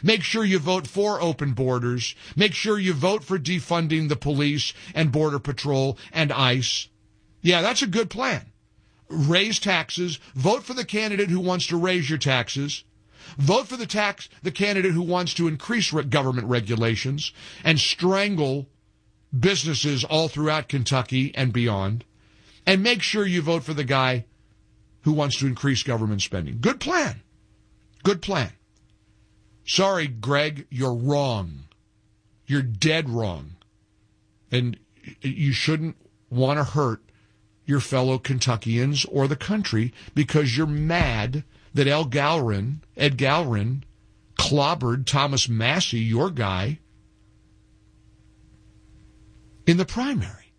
Make sure you vote for open borders. Make sure you vote for defunding the police and Border Patrol and ICE. Yeah, that's a good plan. Raise taxes. Vote for the candidate who wants to raise your taxes. Vote for the candidate who wants to increase government regulations and strangle businesses all throughout Kentucky and beyond. And make sure you vote for the guy who wants to increase government spending. Good plan. Good plan. Sorry, Greg, you're wrong. You're dead wrong. And you shouldn't want to hurt your fellow Kentuckians or the country because you're mad that Ed Galrin clobbered Thomas Massie, your guy, in the primary.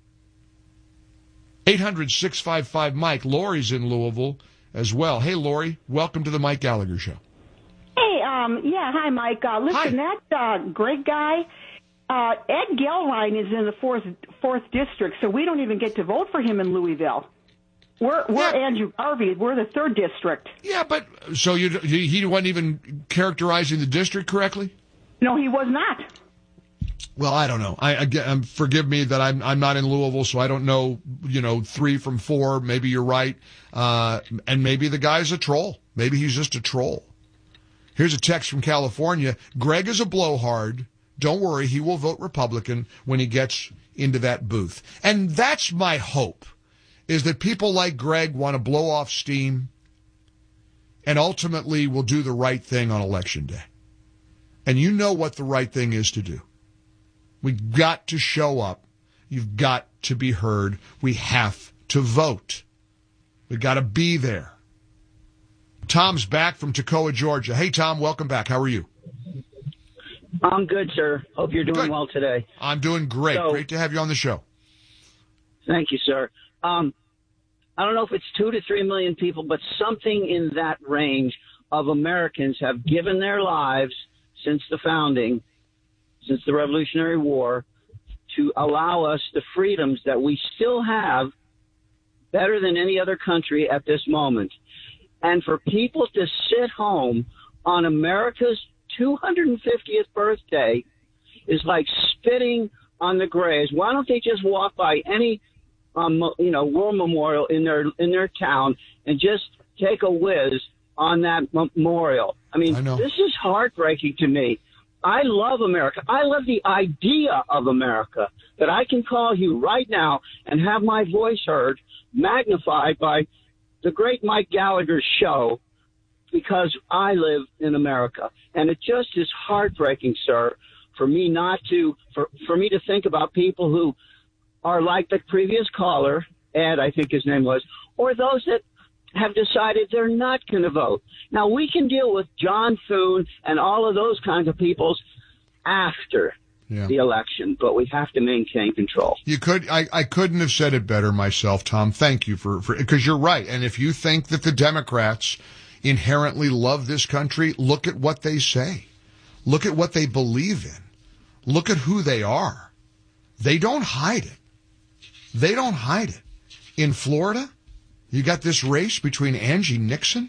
800-655-Mike. Lori's in Louisville as well. Hey, Lori, welcome to the Mike Gallagher Show. Hey, hi, Mike. Listen, Hi. that Greg guy, Ed Galrin is in the fourth district, so we don't even get to vote for him in Louisville. We're Andrew Garvey. We're the 3rd district. Yeah, but so he wasn't even characterizing the district correctly? No, he was not. Well, I don't know. Forgive me that I'm not in Louisville, so I don't know. 3 from 4. Maybe you're right, and maybe the guy's a troll. Maybe he's just a troll. Here's a text from California. Greg is a blowhard. Don't worry, he will vote Republican when he gets into that booth. And that's my hope, is that people like Greg want to blow off steam and ultimately will do the right thing on Election Day. And you know what the right thing is to do. We've got to show up. You've got to be heard. We have to vote. We've got to be there. Tom's back from Toccoa, Georgia. Hey, Tom, welcome back. How are you? I'm good, sir. Hope you're doing well today. I'm doing great. Great to have you on the show. Thank you, sir. I don't know if it's 2 to 3 million people, but something in that range of Americans have given their lives since the founding, since the Revolutionary War, to allow us the freedoms that we still have better than any other country at this moment. And for people to sit home on America's 250th birthday is like spitting on the graves. Why don't they just walk by any, war memorial in their town and just take a whiz on that memorial? I mean, this is heartbreaking to me. I love America. I love the idea of America, that I can call you right now and have my voice heard, magnified by the great Mike Gallagher show, because I live in America. And it just is heartbreaking, sir, for me to think about people who are like the previous caller, Ed, I think his name was, or those that have decided they're not going to vote. Now, we can deal with John Thune and all of those kinds of people after the election, but we have to maintain control. I couldn't have said it better myself, Tom. Thank you for because you're right. And if you think that the Democrats inherently love this country, look at what they say. Look at what they believe in. Look at who they are. They don't hide it. They don't hide it. In Florida, you got this race between Angie Nixon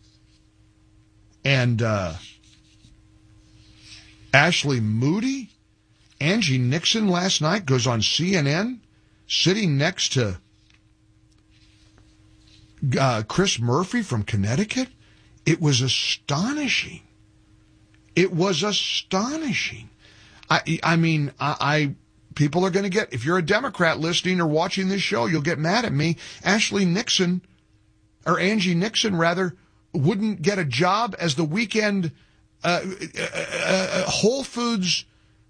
and Ashley Moody. Angie Nixon last night goes on CNN sitting next to Chris Murphy from Connecticut. It was astonishing. It was astonishing. I mean, people are going to get, if you're a Democrat listening or watching this show, you'll get mad at me. Angie Nixon, wouldn't get a job as the weekend Whole Foods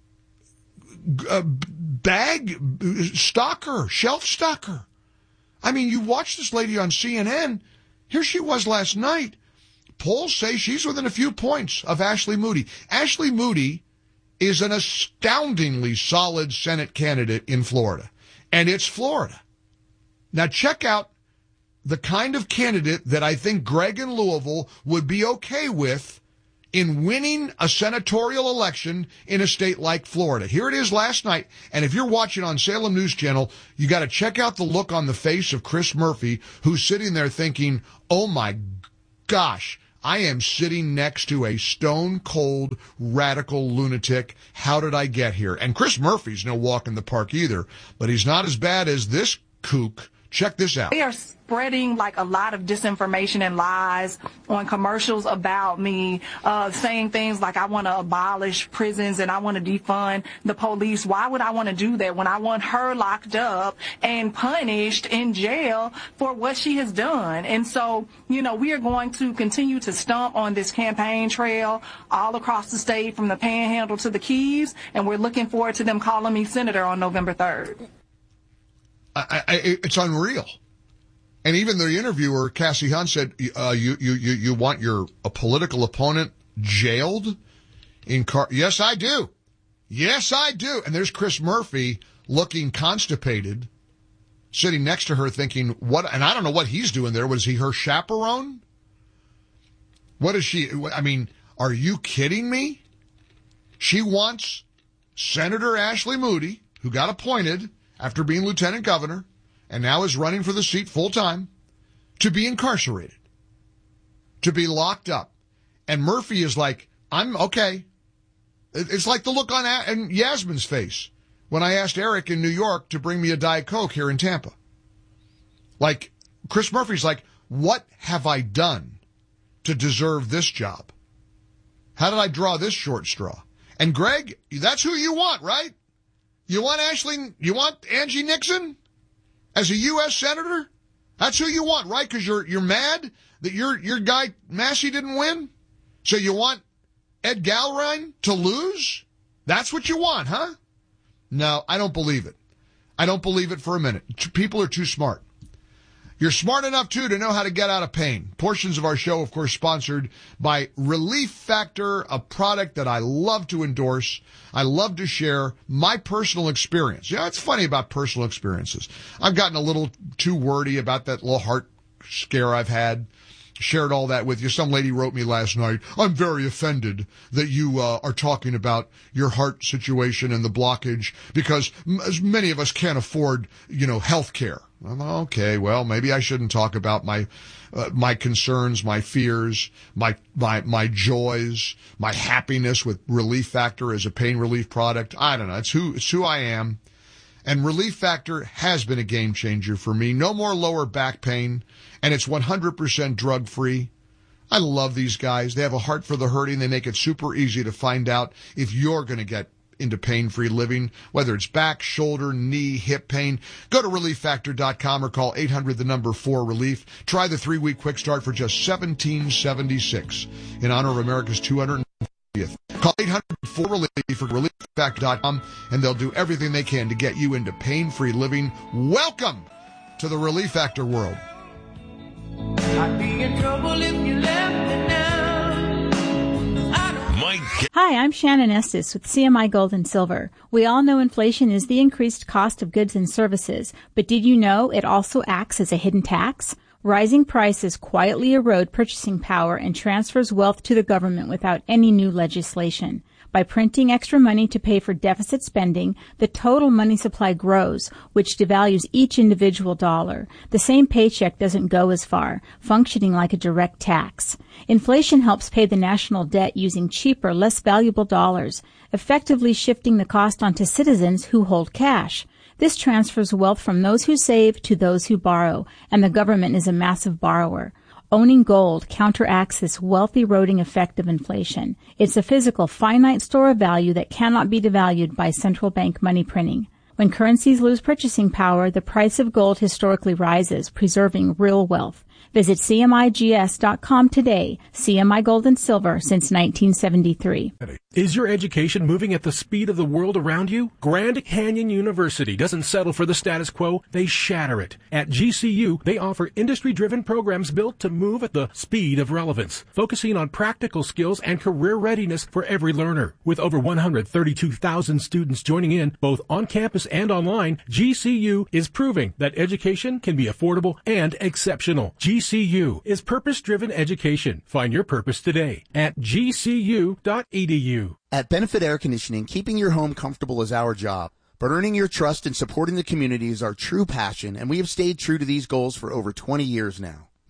shelf stocker. I mean, you watch this lady on CNN. Here she was last night. Polls say she's within a few points of Ashley Moody. Ashley Moody is an astoundingly solid Senate candidate in Florida. And it's Florida. Now check out the kind of candidate that I think Greg in Louisville would be okay with in winning a senatorial election in a state like Florida. Here it is last night. And if you're watching on Salem News Channel, you got to check out the look on the face of Chris Murphy, who's sitting there thinking, oh my gosh, I am sitting next to a stone-cold radical lunatic. How did I get here? And Chris Murphy's no walk in the park either, but he's not as bad as this kook. Check this out. They are spreading like a lot of disinformation and lies on commercials about me, saying things like I want to abolish prisons and I want to defund the police. Why would I want to do that when I want her locked up and punished in jail for what she has done? And so, you know, we are going to continue to stomp on this campaign trail all across the state from the Panhandle to the Keys, and we're looking forward to them calling me senator on November 3rd. It's unreal. And even the interviewer, Cassie Hunt, said, you want a political opponent jailed in Yes, I do. Yes, I do. And there's Chris Murphy looking constipated, sitting next to her thinking, what? And I don't know what he's doing there. Was he her chaperone? What is she? I mean, are you kidding me? She wants Senator Ashley Moody, who got appointed after being lieutenant governor and now is running for the seat full time, to be incarcerated, to be locked up. And Murphy is like, I'm okay. It's like the look on Yasmin's face when I asked Eric in New York to bring me a Diet Coke here in Tampa. Like, Chris Murphy's like, what have I done to deserve this job? How did I draw this short straw? And Greg, that's who you want, right? You want Angie Nixon as a U.S. Senator? That's who you want, right? Because you're mad that your guy Massey didn't win? So you want Ed Galrein to lose? That's what you want, huh? No, I don't believe it. I don't believe it for a minute. People are too smart. You're smart enough, too, to know how to get out of pain. Portions of our show, of course, sponsored by Relief Factor, a product that I love to endorse. I love to share my personal experience. Yeah, it's funny about personal experiences. I've gotten a little too wordy about that little heart scare I've had. Shared all that with you. Some lady wrote me last night, I'm very offended that you are talking about your heart situation and the blockage because many of us can't afford, health care. I'm okay, well, maybe I shouldn't talk about my concerns, my fears, my joys, my happiness with Relief Factor as a pain relief product. I don't know. It's who I am. And Relief Factor has been a game changer for me. No more lower back pain, and it's 100% drug-free. I love these guys. They have a heart for the hurting. They make it super easy to find out if you're going to get into pain-free living, whether it's back, shoulder, knee, hip pain. Go to ReliefFactor.com or call 800-4-RELIEF. Try the 3-week quick start for just $17.76 in honor of America's 240th. Call 800-4-RELIEF or ReliefFactor.com, and they'll do everything they can to get you into pain-free living. Welcome to the Relief Factor world. I'd be in trouble if you left me now. Hi, I'm Shannon Estes with CMI Gold and Silver. We all know inflation is the increased cost of goods and services, but did you know it also acts as a hidden tax? Rising prices quietly erode purchasing power and transfers wealth to the government without any new legislation. By printing extra money to pay for deficit spending, the total money supply grows, which devalues each individual dollar. The same paycheck doesn't go as far, functioning like a direct tax. Inflation helps pay the national debt using cheaper, less valuable dollars, effectively shifting the cost onto citizens who hold cash. This transfers wealth from those who save to those who borrow, and the government is a massive borrower. Owning gold counteracts this wealth-eroding effect of inflation. It's a physical, finite store of value that cannot be devalued by central bank money printing. When currencies lose purchasing power, the price of gold historically rises, preserving real wealth. Visit CMIGS.com today. CMI Gold and Silver since 1973. Is your education moving at the speed of the world around you? Grand Canyon University doesn't settle for the status quo. They shatter it. At GCU, they offer industry-driven programs built to move at the speed of relevance, focusing on practical skills and career readiness for every learner. With over 132,000 students joining in, both on campus and online, GCU is proving that education can be affordable and exceptional. GCU is purpose-driven education. Find your purpose today at gcu.edu. At Benefit Air Conditioning, keeping your home comfortable is our job, but earning your trust and supporting the community is our true passion, and we have stayed true to these goals for over 20 years now.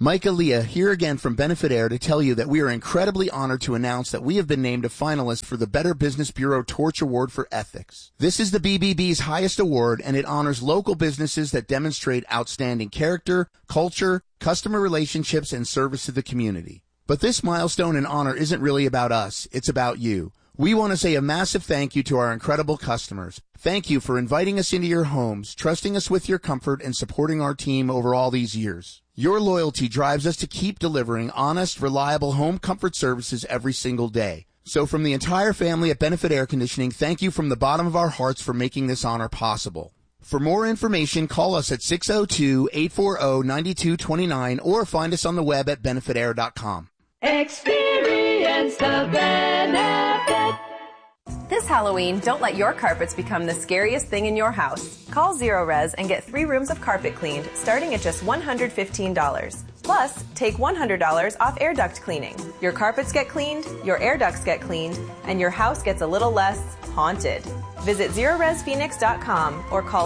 Mike Aaliyah here again from Benefit Air to tell you that we are incredibly honored to announce that we have been named a finalist for the Better Business Bureau Torch Award for Ethics. This is the BBB's highest award, and it honors local businesses that demonstrate outstanding character, culture, customer relationships, and service to the community. But this milestone and honor isn't really about us, it's about you. We want to say a massive thank you to our incredible customers. Thank you for inviting us into your homes, trusting us with your comfort, and supporting our team over all these years. Your loyalty drives us to keep delivering honest, reliable home comfort services every single day. So from the entire family at Benefit Air Conditioning, thank you from the bottom of our hearts for making this honor possible. For more information, call us at 602-840-9229 or find us on the web at benefitair.com. Experience the benefit. This Halloween, don't let your carpets become the scariest thing in your house. Call Zero Res and get 3 rooms of carpet cleaned, starting at just $115. Plus, take $100 off air duct cleaning. Your carpets get cleaned, your air ducts get cleaned, and your house gets a little less haunted. Visit ZeroResPhoenix.com or call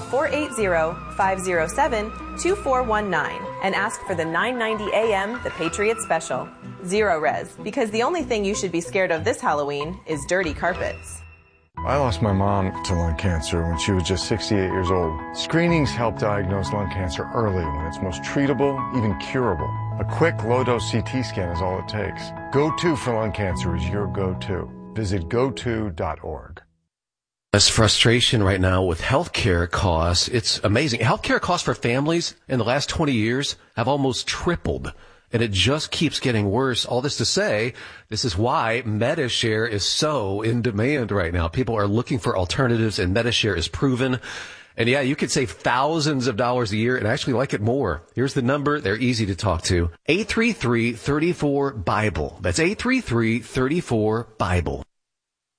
480-507-2419 and ask for the $9.90 a.m. The Patriot Special. Zero Res, because the only thing you should be scared of this Halloween is dirty carpets. I lost my mom to lung cancer when she was just 68 years old. Screenings help diagnose lung cancer early when it's most treatable, even curable. A quick, low-dose CT scan is all it takes. Go-To for lung cancer is your go-to. Visit goto.org. There's frustration right now with healthcare costs. It's amazing. Healthcare costs for families in the last 20 years have almost tripled. And it just keeps getting worse. All this to say, this is why Medi-Share is so in demand right now. People are looking for alternatives, and Medi-Share is proven. And yeah, you could save thousands of dollars a year and actually like it more. Here's the number. They're easy to talk to. 833-34-BIBLE. That's 833-34-BIBLE.